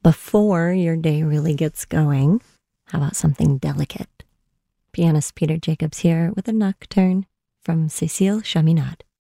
before your day really gets going, how about something delicate? Pianist Peter Jacobs here with a nocturne from Cécile Chaminade.